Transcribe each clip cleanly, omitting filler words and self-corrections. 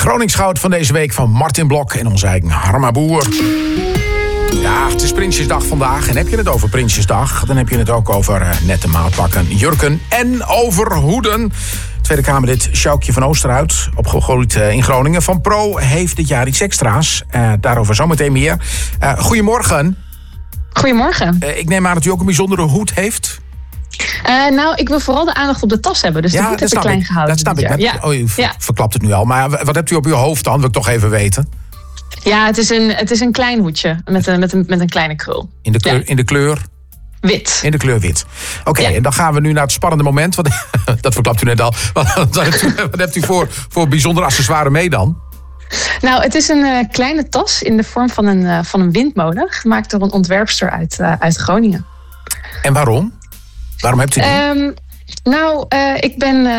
Groningsgoud van deze week van Martin Blok en onze eigen Harma Boer. Ja, het is Prinsjesdag vandaag. En heb je het over Prinsjesdag, dan heb je het ook over nette maatpakken, jurken en over hoeden. Tweede Kamerlid Sjoukje van Oosterhout, opgegroeid in Groningen. Van Pro heeft dit jaar iets extra's. Daarover zometeen meer. Goedemorgen. Goedemorgen. Ik neem aan dat u ook een bijzondere hoed heeft. Ik wil vooral de aandacht op de tas hebben. Dus de hoed heb ik klein gehouden. Dat snap ik. Ja. Oh, u verklapt het nu al. Maar wat hebt u op uw hoofd dan? Wil ik toch even weten. Ja, het is een klein hoedje met een kleine krul. In de kleur? Wit. In de kleur wit. Oké, en dan gaan we nu naar het spannende moment. Want, dat verklapt u net al. Wat hebt u voor bijzondere accessoire mee dan? Nou, het is een kleine tas in de vorm van een windmolen. Gemaakt door een ontwerpster uit Groningen. En waarom? Waarom hebt u die? Ik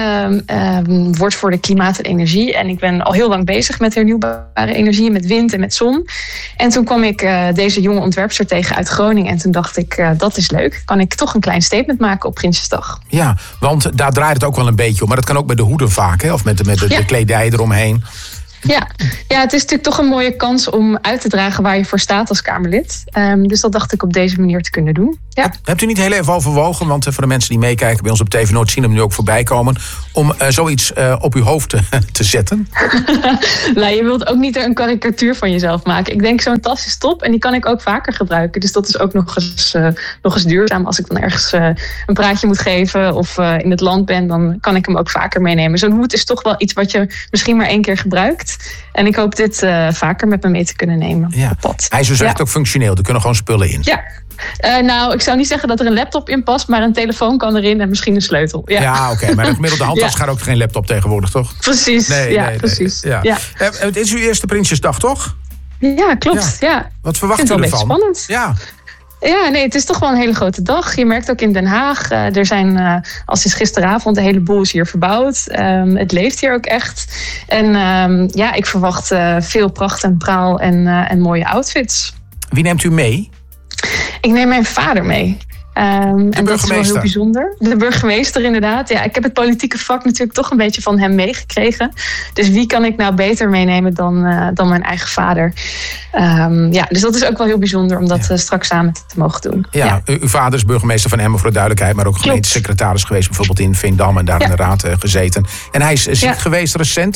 ben woordvoerder klimaat en energie. En ik ben al heel lang bezig met hernieuwbare energie, met wind en met zon. En toen kwam ik deze jonge ontwerpster tegen uit Groningen. En toen dacht ik, dat is leuk. Kan ik toch een klein statement maken op Prinsjesdag? Ja, want daar draait het ook wel een beetje om. Maar dat kan ook met de hoeden vaak, hè? Of met de kledij eromheen. Ja, het is natuurlijk toch een mooie kans om uit te dragen waar je voor staat als Kamerlid. Dus dat dacht ik op deze manier te kunnen doen. Ja. Hebt u niet heel even overwogen, want voor de mensen die meekijken bij ons op TV Noord zien hem nu ook voorbij komen, om zoiets op uw hoofd te zetten? Je wilt ook niet een karikatuur van jezelf maken. Ik denk zo'n tas is top en die kan ik ook vaker gebruiken. Dus dat is ook nog eens duurzaam. Als ik dan ergens een praatje moet geven of in het land ben, dan kan ik hem ook vaker meenemen. Zo'n hoed is toch wel iets wat je misschien maar 1 keer gebruikt. En ik hoop dit vaker met me mee te kunnen nemen op pad. Hij is dus echt ook functioneel. Er kunnen gewoon spullen in. Ja. Ik zou niet zeggen dat er een laptop in past, maar een telefoon kan erin en misschien een sleutel. Ja, oké. Maar de gemiddelde handtas gaat ook geen laptop tegenwoordig, toch? Precies. Precies. Nee. Ja. Het is uw eerste Prinsjesdag, toch? Ja, klopt. Ja. Wat verwacht u ervan? Het is wel een beetje spannend. Ja. Ja, nee, het is toch wel een hele grote dag. Je merkt ook in Den Haag, er zijn, als sinds gisteravond, een heleboel is hier verbouwd. Het leeft hier ook echt. En ik verwacht veel pracht en praal en mooie outfits. Wie neemt u mee? Ik neem mijn vader mee. En dat is wel heel bijzonder. De burgemeester, inderdaad. Ja, ik heb het politieke vak natuurlijk toch een beetje van hem meegekregen. Dus wie kan ik nou beter meenemen dan mijn eigen vader? Dus dat is ook wel heel bijzonder om dat straks samen te mogen doen. Ja. Uw vader is burgemeester van Emmen voor de duidelijkheid, maar ook gemeentesecretaris geweest, bijvoorbeeld in Veendam en daar in de raad gezeten. En hij is ziek geweest recent.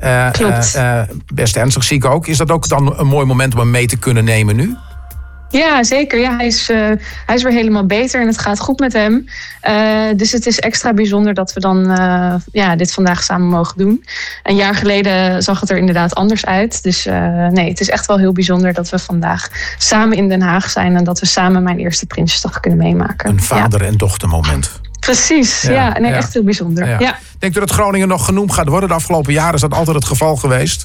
Best ernstig ziek ook. Is dat ook dan een mooi moment om hem mee te kunnen nemen nu? Ja, zeker. Ja, hij is weer helemaal beter en het gaat goed met hem. Dus het is extra bijzonder dat we dan dit vandaag samen mogen doen. Een jaar geleden zag het er inderdaad anders uit. Dus het is echt wel heel bijzonder dat we vandaag samen in Den Haag zijn en dat we samen mijn eerste Prinsjesdag kunnen meemaken. Een vader- en dochtermoment. Precies, echt heel bijzonder. Ja. Denkt u dat Groningen nog genoemd gaat worden? De afgelopen jaren is dat altijd het geval geweest?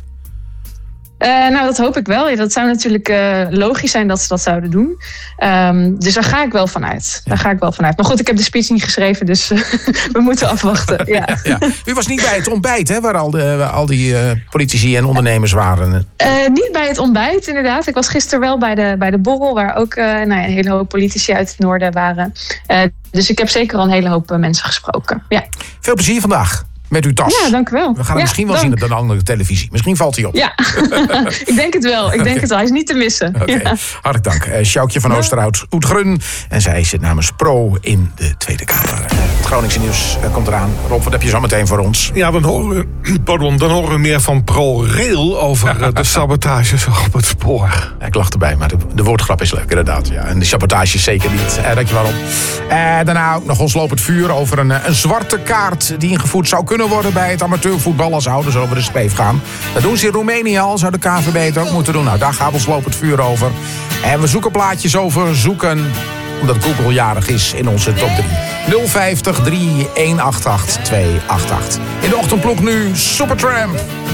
Dat hoop ik wel. Ja, dat zou natuurlijk logisch zijn dat ze dat zouden doen. Dus daar ga ik wel van uit. Maar goed, ik heb de speech niet geschreven, dus we moeten afwachten. Ja. U was niet bij het ontbijt, hè, waar al die politici en ondernemers waren? Niet bij het ontbijt, inderdaad. Ik was gisteren wel bij de borrel, waar ook een hele hoop politici uit het noorden waren. Dus ik heb zeker al een hele hoop mensen gesproken. Ja. Veel plezier vandaag. Met uw tas. Ja, dank u wel. We gaan hem misschien wel zien op de andere televisie. Misschien valt hij op. Ja, ik denk het wel. Hij is niet te missen. Okay. Ja. Hartelijk dank. Sjoukje van Oosterhout, Oetgrun. En zij zit namens Pro in de Tweede Kamer. Het Groningse nieuws komt eraan. Rob, wat heb je zo meteen voor ons? Ja, dan horen we meer van ProRail over de sabotages op het spoor. Ik lach erbij, maar de woordgrap is leuk, inderdaad. Ja. En de sabotage zeker niet. Dankjewel, Rob. Daarna ook nog ons lopend vuur over een zwarte kaart die ingevoerd zou kunnen worden bij het amateurvoetbal als ouders over de speef gaan. Dat doen ze in Roemenië al, zou de KVB het ook moeten doen. Nou, daar gaat ons lopend vuur over. En we zoeken plaatjes over zoeken, omdat Google jarig is in onze top 3. 050 3188 288. In de ochtendklok nu Supertramp.